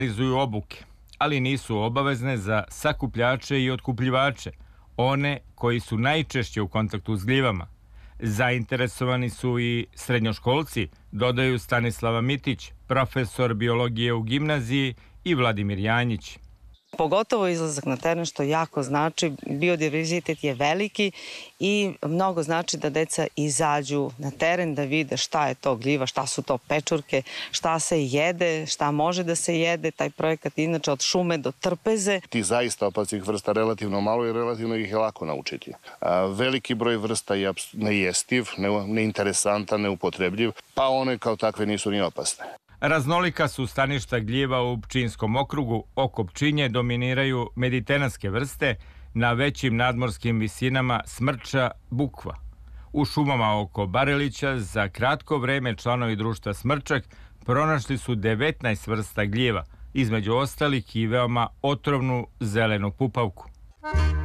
organizuju obuke, ali nisu obavezne za sakupljače i otkupljivače, one koji su najčešće u kontaktu s gljivama. Zainteresovani su i srednjoškolci, dodaju Stanislava Mitić, profesor biologije u gimnaziji, i Vladimir Janjić. Pogotovo izlazak na teren, što jako znači, biodiverzitet je veliki i mnogo znači da deca izađu na teren, da vide šta je to gljiva, šta su to pečurke, šta se jede, šta može da se jede. Taj projekat inače od šume do trpeze. Ti zaista opasnih vrsta relativno malo i relativno ih je lako naučiti. Veliki broj vrsta je nejestiv, neinteresantan, neupotrebljiv, pa one kao takve nisu ni opasne. Raznolika su staništa gljiva u Pčinjskom okrugu. Oko Pčinje dominiraju mediteranske vrste, na većim nadmorskim visinama smrča, bukva. U šumama oko Barilića za kratko vreme članovi društva Smrčak pronašli su 19 vrsta gljiva, između ostalih i veoma otrovnu zelenu pupavku.